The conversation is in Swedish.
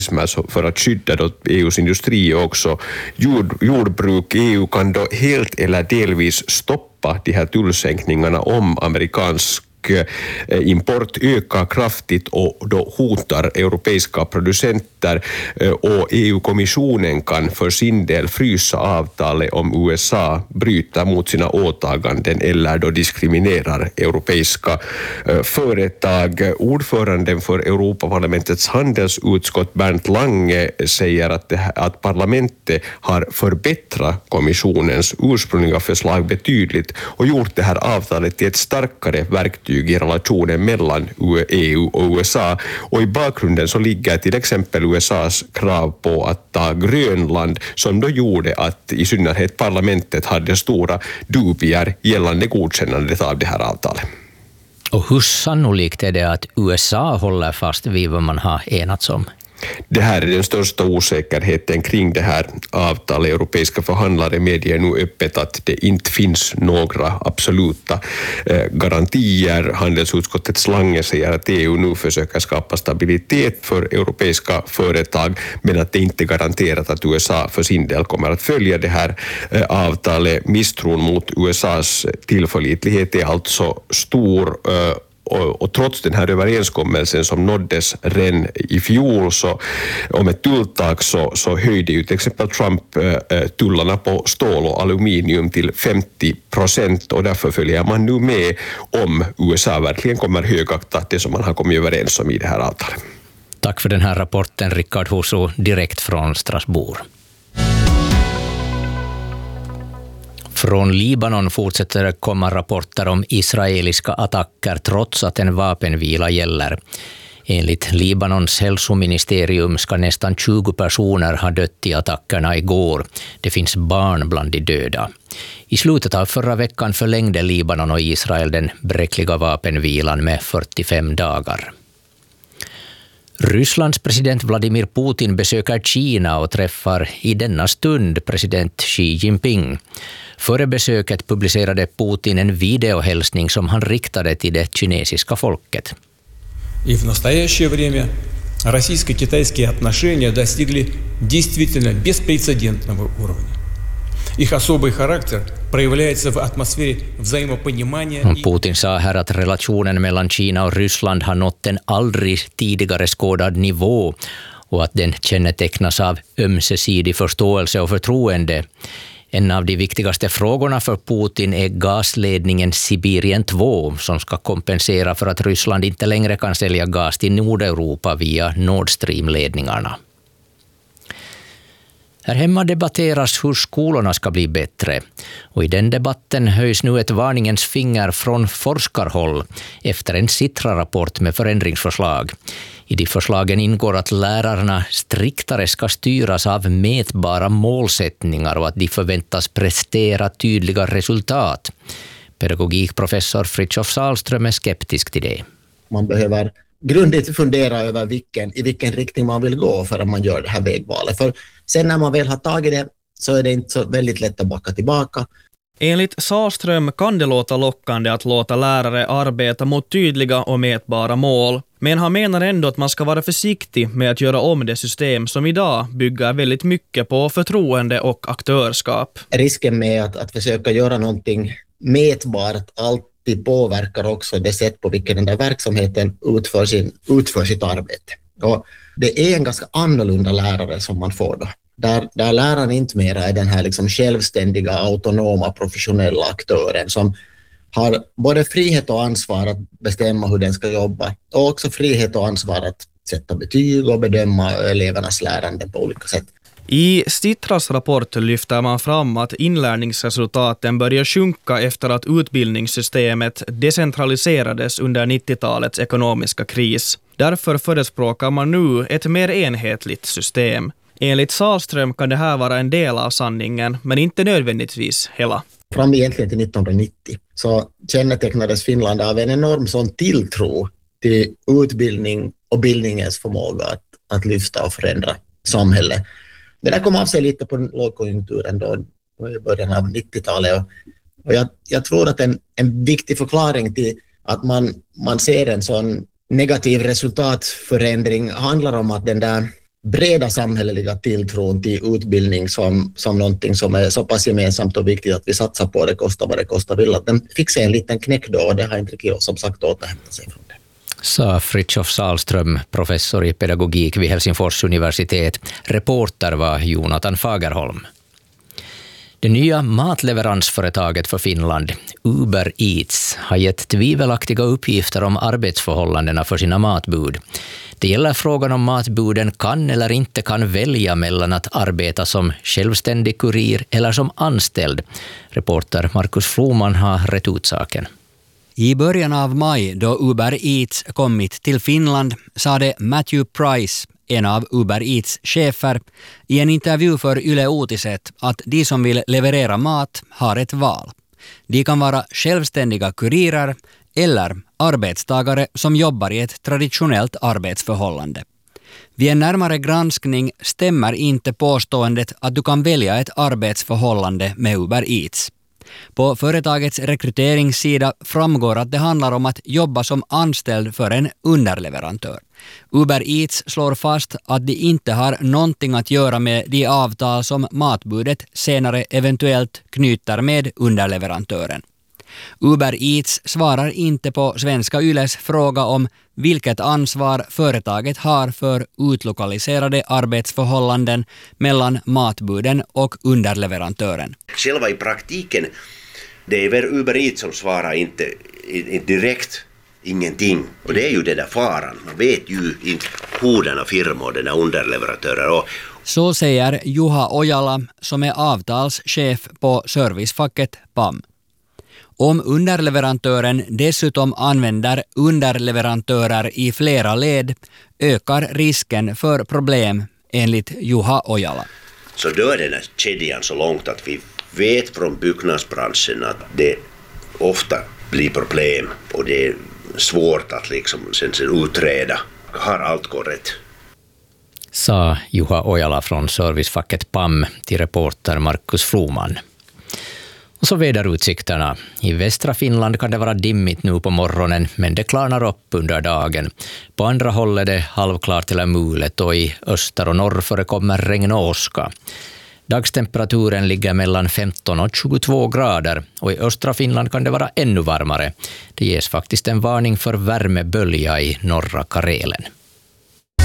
för att skydda då EUs industri och också jordbruk. EU kan då helt eller delvis stoppa de här tullsänkningarna om amerikansk import ökar kraftigt och då hotar europeiska producenter, och EU-kommissionen kan för sin del frysa avtalet om USA bryter mot sina åtaganden eller då diskriminerar europeiska företag. Ordföranden för Europaparlamentets handelsutskott Bernd Lange säger att parlamentet har förbättrat kommissionens ursprungliga förslag betydligt och gjort det här avtalet till ett starkare verktyg i relationen mellan EU och USA. Och i bakgrunden så ligger till exempel USAs krav på att ta Grönland, som då gjorde att i synnerhet parlamentet hade stora dubier gällande godkännandet av det här avtalet. Och hur sannolikt är det att USA håller fast vid vad man har enats om? Det här är den största osäkerheten kring det här avtalet. Europeiska förhandlare medger nu öppet att det inte finns några absoluta garantier. Handelsutskottets Lange säger att EU nu försöker skapa stabilitet för europeiska företag, men att det inte är garanterat att USA för sin del kommer att följa det här avtalet. Misstron mot USAs tillförlitlighet är alltså stor. Och trots den här överenskommelsen som nåddes redan i fjol så om ett tulltak så höjde ju till exempel Trump tullarna på stål och aluminium till 50%, och därför följer man nu med om USA verkligen kommer högakta det som man har kommit överens om i det här avtalet. Tack för den här rapporten, Rickard Husso, direkt från Strasbourg. Från Libanon fortsätter det komma rapporter om israeliska attacker trots att en vapenvila gäller. Enligt Libanons hälsoministerium ska nästan 20 personer ha dött i attackerna igår. Det finns barn bland de döda. I slutet av förra veckan förlängde Libanon och Israel den bräckliga vapenvilan med 45 dagar. Rysslands president Vladimir Putin besöker Kina och träffar i denna stund president Xi Jinping. Före besöket publicerade Putin en videohälsning som han riktade till det kinesiska folket. И в настоящее время российско-китайские отношения достигли действительно беспрецедентного уровня. Их особый характер проявляется в атмосфере взаимопонимания. Putin sa här att relationen mellan Kina och Ryssland har nått en aldrig tidigare skådad nivå och att den kännetecknas av ömsesidig förståelse och förtroende. En av de viktigaste frågorna för Putin är gasledningen Sibirien 2 som ska kompensera för att Ryssland inte längre kan sälja gas till Nordeuropa via Nord Stream-ledningarna. Här hemma debatteras hur skolorna ska bli bättre, och i den debatten höjs nu ett varningens finger från forskarhåll efter en Sitra-rapport med förändringsförslag. I de förslagen ingår att lärarna striktare ska styras av mätbara målsättningar och att de förväntas prestera tydliga resultat. Pedagogikprofessor Fritjof Sahlström är skeptisk till det. Man behöver grundligt fundera över i vilken riktning man vill gå för att man gör det här vägvalet. För sen när man väl har tagit det så är det inte så väldigt lätt att backa tillbaka. Enligt Sahlström kan det låta lockande att låta lärare arbeta mot tydliga och mätbara mål, men han menar ändå att man ska vara försiktig med att göra om det system som idag bygger väldigt mycket på förtroende och aktörskap. Risken med att försöka göra någonting mätbart alltid påverkar också det sätt på vilket den där verksamheten utför sitt arbete. Och det är en ganska annorlunda lärare som man får då. Där läraren inte mer är den här liksom självständiga, autonoma, professionella aktören som har både frihet och ansvar att bestämma hur den ska jobba och också frihet och ansvar att sätta betyg och bedöma elevernas lärande på olika sätt. I Sitras rapport lyfter man fram att inlärningsresultaten börjar sjunka efter att utbildningssystemet decentraliserades under 90-talets ekonomiska kris. Därför förespråkar man nu ett mer enhetligt system. Enligt Sahlström kan det här vara en del av sanningen, men inte nödvändigtvis hela. Fram egentligen till 1990 så kännetecknades Finland av en enorm sån tilltro till utbildning och bildningens förmåga att lyfta och förändra samhället. Det där kom av sig lite på lågkonjunkturen då i början av 90-talet. Och jag tror att en viktig förklaring till att man ser en sån negativ resultatförändring handlar om att den där breda samhälleliga tilltron till utbildning som någonting som är så pass gemensamt och viktigt att vi satsar på det, kostar vad det kostar vill. Att den fick sig en liten knäck då, och det har inte Kiro som sagt återhämtat sig från det. Sa Fritjof Sahlström, professor i pedagogik vid Helsingfors universitet. Reporter var Jonathan Fagerholm. Det nya matleveransföretaget för Finland, Uber Eats, har gett tvivelaktiga uppgifter om arbetsförhållandena för sina matbud. Det gäller frågan om matbuden kan eller inte kan välja mellan att arbeta som självständig kurir eller som anställd. Reporter Markus Floman har rett ut saken. I början av maj, då Uber Eats kommit till Finland, sade Matthew Price, en av Uber Eats chefer, i en intervju för Yle Uutiset att de som vill leverera mat har ett val. De kan vara självständiga kurirer eller arbetstagare som jobbar i ett traditionellt arbetsförhållande. Vid en närmare granskning stämmer inte påståendet att du kan välja ett arbetsförhållande med Uber Eats. På företagets rekryteringssida framgår att det handlar om att jobba som anställd för en underleverantör. Uber Eats slår fast att de inte har någonting att göra med de avtal som matbudet senare eventuellt knyter med underleverantören. Uber Eats svarar inte på Svenska Yles fråga om vilket ansvar företaget har för utlokaliserade arbetsförhållanden mellan matbuden och underleverantören. Själva i praktiken, det är väl Uber Eats som svarar inte direkt ingenting. Och det är ju det där faran. Man vet ju inte hurdana firmor den är underleverantörer. Så säger Juha Ojala som är avtalschef på servicefacket PAM. Om underleverantören dessutom använder underleverantörer i flera led ökar risken för problem enligt Juha Ojala. Så då är den här kedjan så långt att vi vet från byggnadsbranschen att det ofta blir problem och det är svårt att liksom sen utreda. Har allt gått rätt? Sa Juha Ojala från servicefacket PAM till reporter Markus Floman. Och så väderutsikterna. I västra Finland kan det vara dimmigt nu på morgonen, men det klarnar upp under dagen. På andra håll är det halvklart eller mulet och i öster och norr förekommer regn och åska. Dagstemperaturen ligger mellan 15 och 22 grader och i östra Finland kan det vara ännu varmare. Det ges faktiskt en varning för värmebölja i norra Karelen.